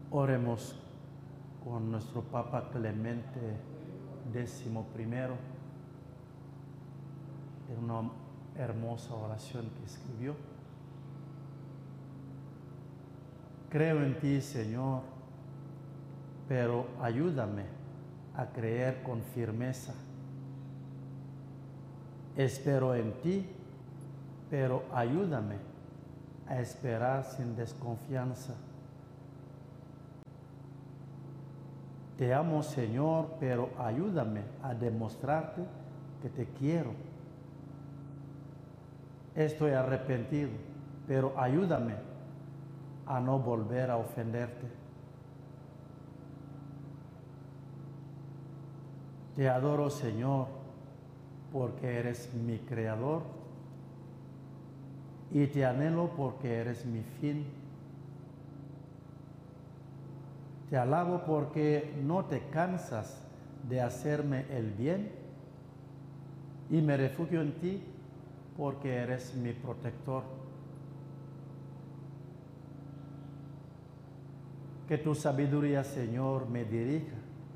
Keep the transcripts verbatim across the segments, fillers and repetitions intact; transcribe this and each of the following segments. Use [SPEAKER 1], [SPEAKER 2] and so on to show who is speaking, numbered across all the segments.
[SPEAKER 1] Oremos con nuestro Papa Clemente décimo primero, en una hermosa oración que escribió. Creo en ti, Señor, pero ayúdame a creer con firmeza. Espero en ti, pero ayúdame a esperar sin desconfianza. Te amo, Señor, pero ayúdame a demostrarte que te quiero. Estoy arrepentido, pero ayúdame a no volver a ofenderte. Te adoro, Señor, porque eres mi creador, y te anhelo porque eres mi fin. Te alabo porque no te cansas de hacerme el bien, y me refugio en ti porque eres mi protector. Que tu sabiduría, Señor, me dirija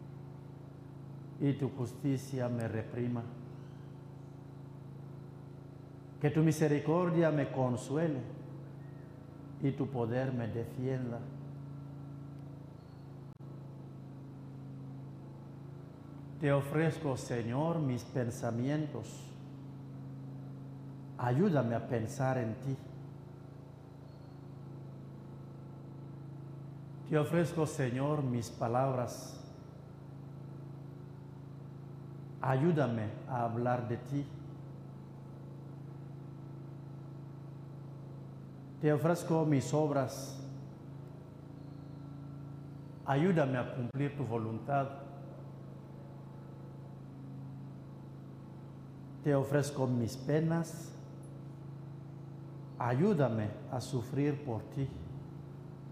[SPEAKER 1] y tu justicia me reprima. Que tu misericordia me consuele y tu poder me defienda. Te ofrezco, Señor, mis pensamientos. Ayúdame a pensar en ti. Te ofrezco, Señor, mis palabras. Ayúdame a hablar de ti. Te ofrezco mis obras. Ayúdame a cumplir tu voluntad. Te ofrezco mis penas. Ayúdame a sufrir por ti.